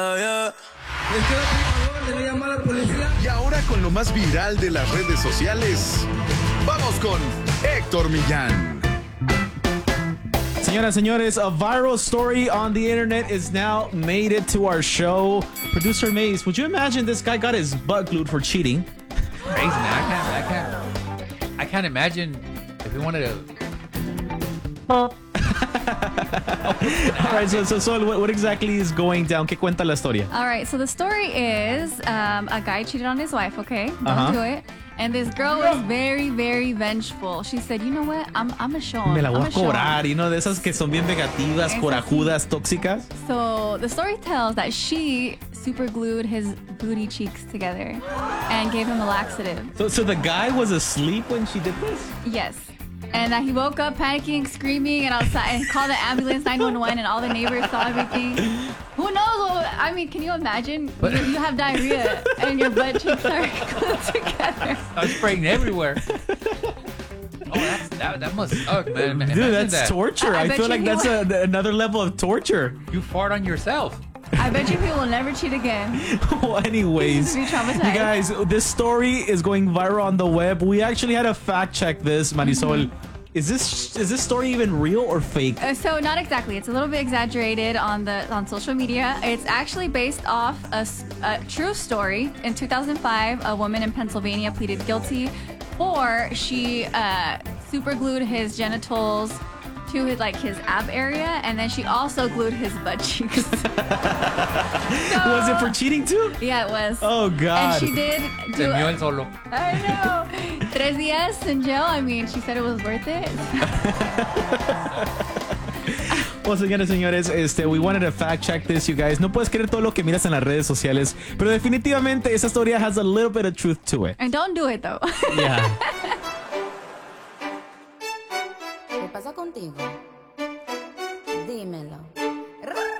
Y ahora con lo más viral de las redes sociales, vamos con Héctor Millán. Señoras, señores, a viral story on the internet is now made it to our show. Producer Mace, would you imagine this guy got his butt glued for cheating? Crazy, man. I can't imagine if he wanted to. All right, so what exactly is going down? ¿Qué cuenta la historia? All right, so the story is a guy cheated on his wife, okay? Don't do it. And this girl was very, very vengeful. She said, you know what? I'm going to show him. Me la voy a cobrar, you know, de esas que son bien vengativas, corajudas, tóxicas. So the story tells that she super glued his booty cheeks together and gave him a laxative. So the guy was asleep when she did this? Yes. And he woke up panicking, screaming, and outside, and called the ambulance 911, and all the neighbors saw everything. Who knows? I mean, can you imagine? You have diarrhea, and your butt cheeks are glued together. I was spraying everywhere. Oh, that must suck, man. Dude, Imagine that's that. torture. I feel like that's another level of torture. You fart on yourself. I bet you he will never cheat again. Well, anyways, He's gonna be traumatized. you guys, this story is going viral on the web. We actually had to fact check this, Marisol. Is this story even real or fake? So not exactly. It's a little bit exaggerated on social media. It's actually based off a true story. In 2005, a woman in Pennsylvania pleaded guilty for she super glued his genitals to his ab area, and then she also glued his butt cheeks. Was it for cheating too? Yeah, it was. Oh God. And she did Se do mió el solo. I know. 3 días in jail. I mean, she said it was worth it. Well, señores, we wanted to fact check this, you guys. No puedes creer todo lo que miras en las redes sociales, pero definitivamente esa historia has a little bit of truth to it. And don't do it though. Yeah. ¿Qué pasa contigo? Dímelo.